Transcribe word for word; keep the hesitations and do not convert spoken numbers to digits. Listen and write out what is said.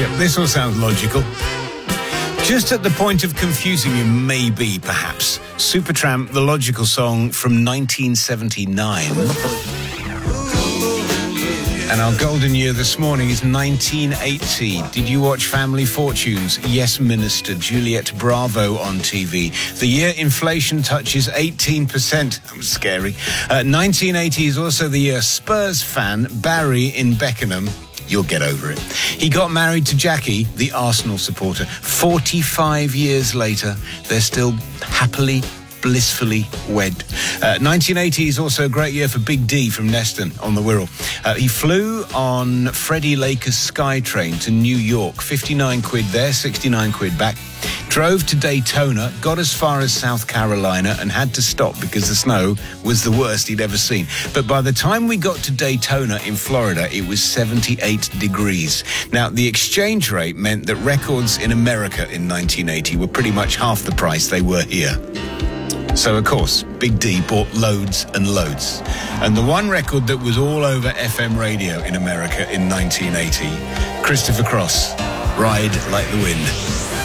Yep, this all sounds logical. Just at the point of confusing you, maybe, perhaps, Supertramp, the logical song from nineteen seventy-nine. And our golden year this morning is nineteen eighty. Did you watch Family Fortunes? Yes, Minister. Juliette Bravo on T V. The year inflation touches eighteen percent. That was scary. Uh, nineteen eighty is also the year Spurs fan Barry in Beckenham, you'll get over it, he got married to Jackie, the Arsenal supporter. forty-five years later, they're still happily, blissfully wed. Uh, nineteen eighty is also a great year for Big D from Neston on the Wirral. Uh, he flew on Freddie Laker's Skytrain to New York. fifty-nine quid there, sixty-nine quid back. Drove to Daytona, got as far as South Carolina and had to stop because the snow was the worst he'd ever seen. But by the time we got to Daytona in Florida, it was seventy-eight degrees. Now, the exchange rate meant that records in America in nineteen eighty were pretty much half the price they were here. So, of course, Big D bought loads and loads. And the one record that was all over F M radio in America in nineteen eighty, Christopher Cross, Ride Like the Wind.